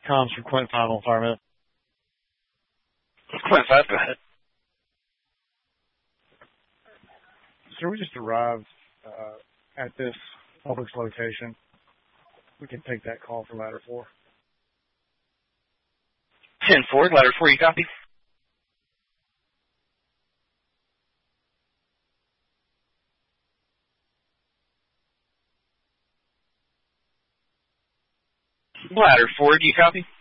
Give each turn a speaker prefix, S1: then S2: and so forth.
S1: Comms from Quint 5 on Fireman.
S2: Quint 5, go ahead.
S1: So we just arrived at this Publix location. We can take that call for ladder 4.
S2: 10-4, ladder 4, you copy? Ladder 4, do you copy?